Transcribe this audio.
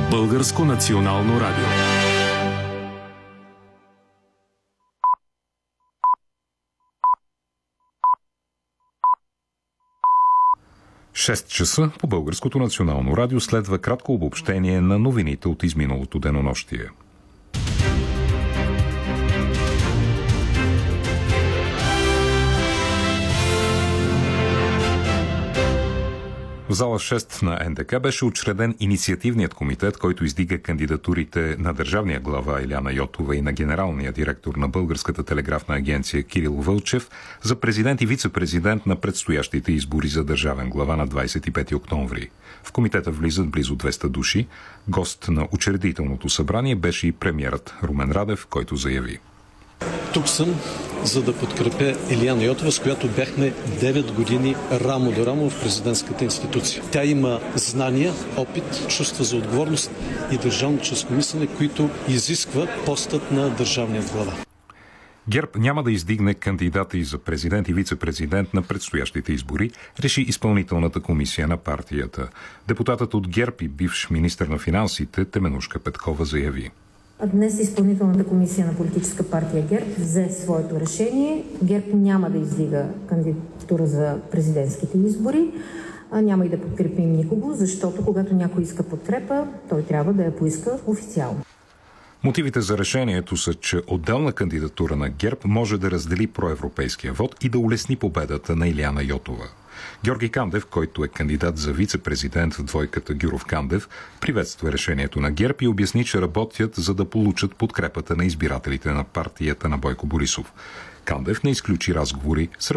Българско национално радио. Шест часа по Българското национално радио следва кратко обобщение на новините от изминалото денонощие. В зала 6 на НДК беше учреден инициативният комитет, който издига кандидатурите на държавния глава Илияна Йотова и на генералния директор на Българската телеграфна агенция Кирил Вълчев за президент и вице-президент на предстоящите избори за държавен глава на 25 октомври. В комитета влизат близо 200 души. Гост на учредителното събрание беше и премиерът Румен Радев, който заяви: тук съм, за да подкрепя Илияна Йотова, с която бяхме 9 години рамо до рамо в президентската институция. Тя има знания, опит, чувства за отговорност и държавническо мислене, които изисква постът на държавният глава. ГЕРБ няма да издигне кандидати за президент и вице-президент на предстоящите избори, реши изпълнителната комисия на партията. Депутатът от ГЕРБ и бивш министър на финансите Теменужка Петкова заяви: днес изпълнителната комисия на политическа партия ГЕРБ взе своето решение. ГЕРБ няма да издига кандидатура за президентските избори. Няма и да подкрепим никого, защото когато някой иска подкрепа, той трябва да я поиска официално. Мотивите за решението са, че отделна кандидатура на ГЕРБ може да раздели проевропейския вод и да улесни победата на Илияна Йотова. Георги Кандев, който е кандидат за вице-президент в двойката Гюров-Кандев, приветства решението на ГЕРБ и обясни, че работят за да получат подкрепата на избирателите на партията на Бойко Борисов. Кандев не изключи разговори с